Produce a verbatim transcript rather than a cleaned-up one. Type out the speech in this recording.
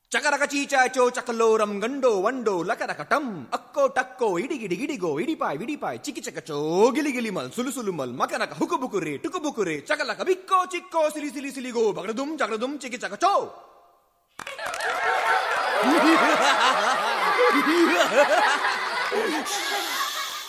ಚಕರಕ ಚೀಚಾಚೋ ಚಕಲೋರಂ ಗಂಡೋ ವಂಡೋ ಲಕರಕ ಟಂ ಅಕ್ಕೋ ಟಕ್ಕೋ ಇಡಿಗಿಡಿ ಗಿಡಿಗೋ ಇಡಿಪಾಯ್ ವಿಡಿಪಾಯ್ ಚಿಕ್ಕಿ ಚಕಚೋ ಗಿಲಿ ಗಿಲಿ ಮಲ್ ಸುಲು ಸುಲು ಮಲ್ ಮಕನಕ ಹುಕು ಬುಕುರೆ ಟುಕು ಬುಕುರೆ ಚಕಲಕ ಬಿಕ್ಕೋ ಚಿಕ್ಕೋ ಸಿಲಿ ಸಿಲಿ ಸಿಲಿಗೋ ಬಗಡದುಂ ಜಗಡದುಂ ಚಿಕ್ಕಿ ಚಕಚೋ.